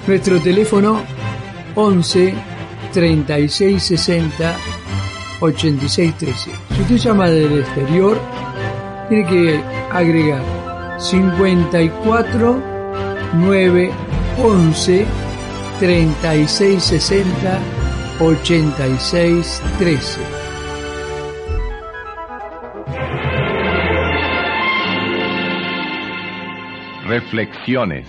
Nuestro teléfono 11 36 60 86 13. Si usted llama del exterior, tiene que agregar 54 9 11 36 60 86 13. Reflexiones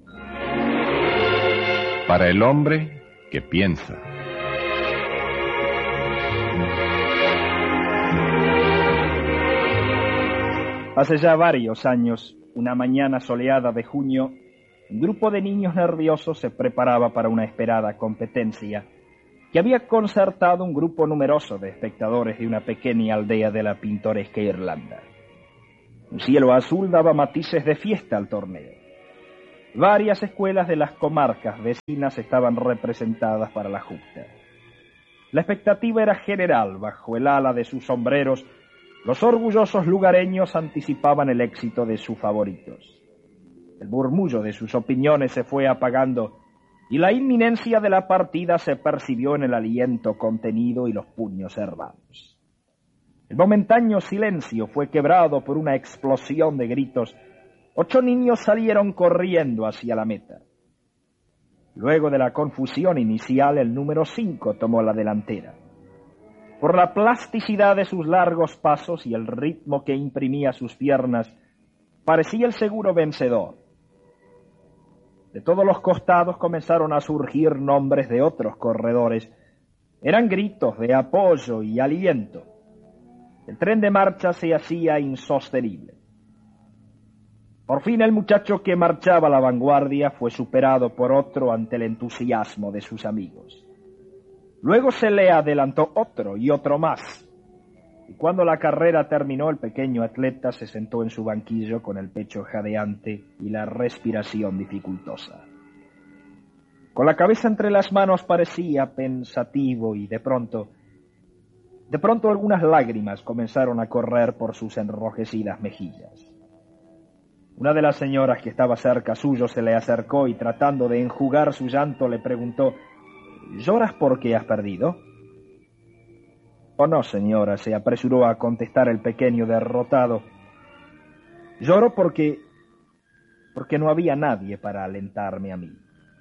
para el hombre que piensa. Hace ya varios años, una mañana soleada de junio, un grupo de niños nerviosos se preparaba para una esperada competencia que había concertado un grupo numeroso de espectadores de una pequeña aldea de la pintoresca Irlanda. Un cielo azul daba matices de fiesta al torneo. Varias escuelas de las comarcas vecinas estaban representadas para la justa. La expectativa era general. Bajo el ala de sus sombreros, los orgullosos lugareños anticipaban el éxito de sus favoritos. El murmullo de sus opiniones se fue apagando y la inminencia de la partida se percibió en el aliento contenido y los puños cerrados. El momentáneo silencio fue quebrado por una explosión de gritos. 8 niños salieron corriendo hacia la meta. Luego de la confusión inicial, el número 5 tomó la delantera. Por la plasticidad de sus largos pasos y el ritmo que imprimía sus piernas, parecía el seguro vencedor. De todos los costados comenzaron a surgir nombres de otros corredores. Eran gritos de apoyo y aliento. El tren de marcha se hacía insostenible. Por fin el muchacho que marchaba a la vanguardia fue superado por otro ante el entusiasmo de sus amigos. Luego se le adelantó otro y otro más. Y cuando la carrera terminó, el pequeño atleta se sentó en su banquillo con el pecho jadeante y la respiración dificultosa. Con la cabeza entre las manos parecía pensativo y de pronto algunas lágrimas comenzaron a correr por sus enrojecidas mejillas. Una de las señoras que estaba cerca suyo se le acercó y tratando de enjugar su llanto le preguntó: ¿Lloras porque has perdido? Oh no, señora, se apresuró a contestar el pequeño derrotado. Lloro porque no había nadie para alentarme a mí.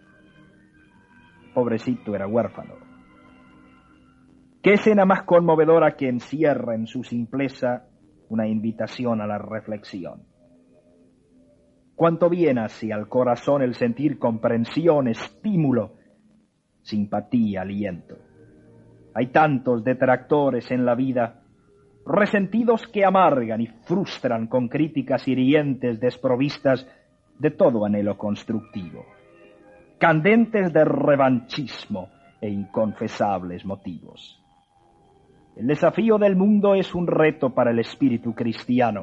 Pobrecito, era huérfano. ¿Qué escena más conmovedora que encierra en su simpleza una invitación a la reflexión? Cuánto bien hace al corazón el sentir comprensión, estímulo, simpatía, aliento. Hay tantos detractores en la vida, resentidos que amargan y frustran con críticas hirientes desprovistas de todo anhelo constructivo, candentes de revanchismo e inconfesables motivos. El desafío del mundo es un reto para el espíritu cristiano.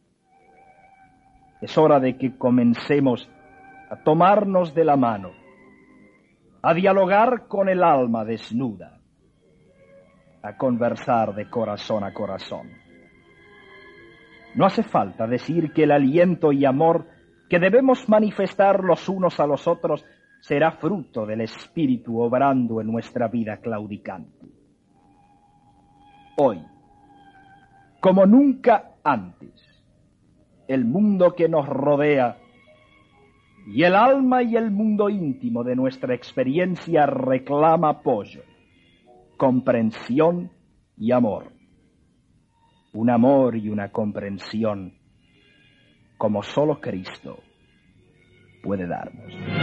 Es hora de que comencemos a tomarnos de la mano, a dialogar con el alma desnuda, a conversar de corazón a corazón. No hace falta decir que el aliento y amor que debemos manifestar los unos a los otros será fruto del Espíritu obrando en nuestra vida claudicante. Hoy, como nunca antes, el mundo que nos rodea y el alma y el mundo íntimo de nuestra experiencia reclama apoyo, comprensión y amor. Un amor y una comprensión como solo Cristo puede darnos.